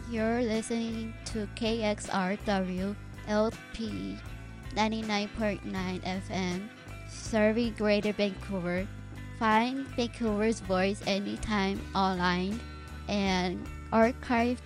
You're listening to KXRW LP 99.9 FM, serving Greater Vancouver. Find Vancouver's voice anytime online and archive